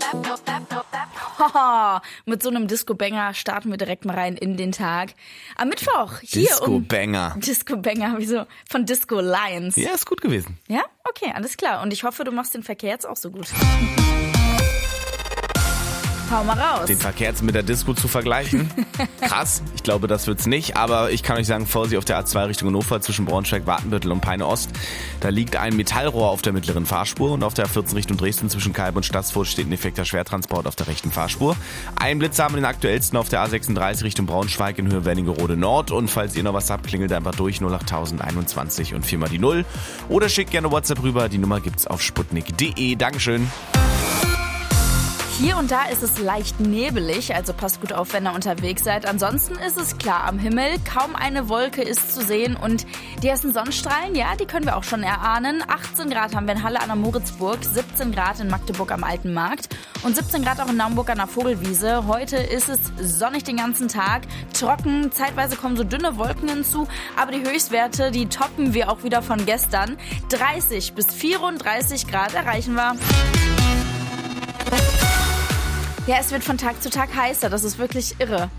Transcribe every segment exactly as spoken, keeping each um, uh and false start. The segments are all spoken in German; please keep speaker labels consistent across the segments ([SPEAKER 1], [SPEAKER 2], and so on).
[SPEAKER 1] Haha, mit so einem Disco-Banger starten wir direkt mal rein in den Tag. Am Mittwoch hier
[SPEAKER 2] Disco-Banger.
[SPEAKER 1] um... Disco-Banger, wieso? Von Disco Lions.
[SPEAKER 2] Ja, ist gut gewesen.
[SPEAKER 1] Ja? Okay, alles klar. Und ich hoffe, du machst den Verkehr jetzt auch so gut. Hau mal raus.
[SPEAKER 2] Den Verkehr jetzt mit der Disco zu vergleichen? Krass, ich glaube, das wird's nicht. Aber ich kann euch sagen, Vorsicht auf der A zwei Richtung Hannover zwischen Braunschweig, Watenbüttel und Peine Ost. Da liegt ein Metallrohr auf der mittleren Fahrspur. Und auf der A vierzehn Richtung Dresden zwischen Kalb und Stassfurt steht ein defekter Schwertransport auf der rechten Fahrspur. Ein Blitz haben wir den aktuellsten auf der A sechsunddreißig Richtung Braunschweig in Höhe Wernigerode Nord. Und falls ihr noch was habt, klingelt einfach durch null acht null null einundzwanzig und viermal die Null. Oder schickt gerne WhatsApp rüber. Die Nummer gibt's auf sputnik punkt de. Dankeschön.
[SPEAKER 1] Hier und da ist es leicht nebelig, also passt gut auf, wenn ihr unterwegs seid. Ansonsten ist es klar am Himmel, kaum eine Wolke ist zu sehen und die ersten Sonnenstrahlen, ja, die können wir auch schon erahnen. achtzehn Grad haben wir in Halle an der Moritzburg, siebzehn Grad in Magdeburg am Alten Markt und siebzehn Grad auch in Naumburg an der Vogelwiese. Heute ist es sonnig den ganzen Tag, trocken, zeitweise kommen so dünne Wolken hinzu, aber die Höchstwerte, die toppen wir auch wieder von gestern. dreißig bis vierunddreißig Grad erreichen wir. Ja, es wird von Tag zu Tag heißer, das ist wirklich irre.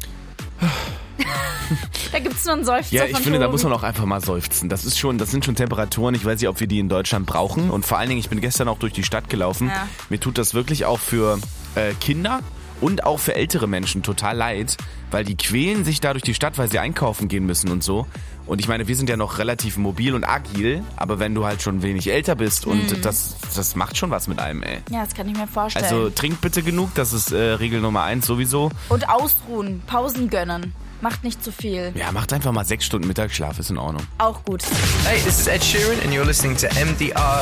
[SPEAKER 1] Da gibt's nur einen Seufzer
[SPEAKER 2] Ja, ich
[SPEAKER 1] von
[SPEAKER 2] finde, da
[SPEAKER 1] Tobi.
[SPEAKER 2] muss man auch einfach mal seufzen. Das ist schon, das sind schon Temperaturen, ich weiß nicht, ob wir die in Deutschland brauchen. Und vor allen Dingen, ich bin gestern auch durch die Stadt gelaufen.
[SPEAKER 1] Ja.
[SPEAKER 2] Mir tut das wirklich auch für äh, Kinder und auch für ältere Menschen total leid, weil die quälen sich da durch die Stadt, weil sie einkaufen gehen müssen und so. Und ich meine, wir sind ja noch relativ mobil und agil, aber wenn du halt schon wenig älter bist und mhm. das, das macht schon was mit einem, ey.
[SPEAKER 1] Ja, das kann ich mir vorstellen.
[SPEAKER 2] Also trinkt bitte genug, das ist äh, Regel Nummer eins sowieso.
[SPEAKER 1] Und ausruhen, Pausen gönnen. Macht nicht zu viel.
[SPEAKER 2] Ja, macht einfach mal sechs Stunden Mittagsschlaf, ist in Ordnung.
[SPEAKER 1] Auch gut.
[SPEAKER 3] Hey, this is Ed Sheeran and you're listening to M D R